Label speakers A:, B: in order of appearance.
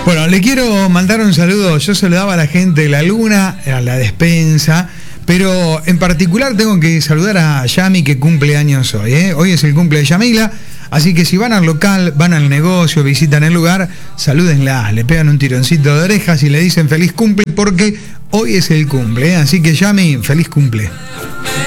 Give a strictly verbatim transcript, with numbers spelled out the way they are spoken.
A: Bueno, le quiero mandar un saludo. Yo saludaba a la gente de La Luna, a la despensa, pero en particular tengo que saludar a Yami, que cumple años hoy, ¿eh? Hoy es el cumple de Yamila, así que si van al local, van al negocio, visitan el lugar, salúdenla, le pegan un tironcito de orejas y le dicen feliz cumple, porque hoy es el cumple, ¿eh? Así que Yami, feliz cumple.